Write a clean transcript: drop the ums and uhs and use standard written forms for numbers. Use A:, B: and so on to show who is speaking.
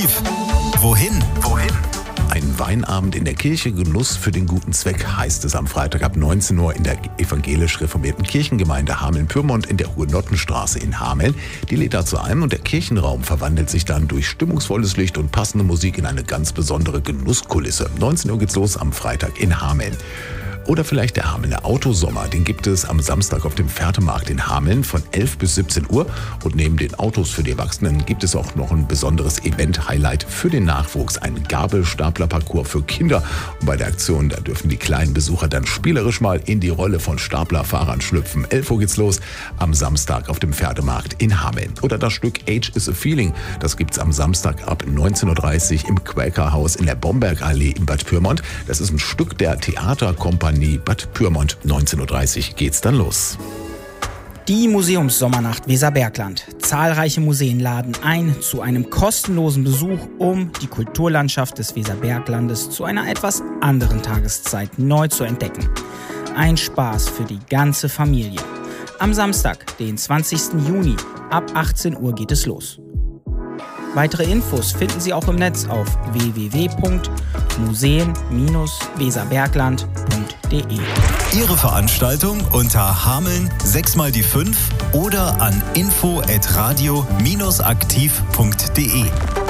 A: Wohin?
B: Ein Weinabend in der Kirche, Genuss für den guten Zweck, heißt es am Freitag ab 19 Uhr in der evangelisch-reformierten Kirchengemeinde Hameln-Pyrmont in der Hugenottenstraße in Hameln. Die lädt dazu ein und der Kirchenraum verwandelt sich dann durch stimmungsvolles Licht und passende Musik in eine ganz besondere Genusskulisse. 19 Uhr geht's los am Freitag in Hameln. Oder vielleicht der Hamelner Autosommer, den gibt es am Samstag auf dem Pferdemarkt in Hameln von 11 bis 17 Uhr. Und neben den Autos für die Erwachsenen gibt es auch noch ein besonderes Event-Highlight für den Nachwuchs, ein Gabelstapler-Parcours für Kinder. Und bei der Aktion, da dürfen die kleinen Besucher dann spielerisch mal in die Rolle von Staplerfahrern schlüpfen. 11 Uhr geht's los am Samstag auf dem Pferdemarkt in Hameln. Oder das Stück Age is a Feeling, das gibt's am Samstag ab 19.30 Uhr im Quäkerhaus in der Bombergallee in Bad Pyrmont. Das ist ein Stück der Theaterkompanie Bad Pyrmont. 19.30 Uhr geht's dann los.
C: Die Museumssommernacht Weserbergland. Zahlreiche Museen laden ein zu einem kostenlosen Besuch, um die Kulturlandschaft des Weserberglandes zu einer etwas anderen Tageszeit neu zu entdecken. Ein Spaß für die ganze Familie. Am Samstag, den 20. Juni, ab 18 Uhr geht es los. Weitere Infos finden Sie auch im Netz auf www.museen-weserbergland.de.
A: Ihre Veranstaltung unter Hameln 6x5 oder an info@radio-aktiv.de.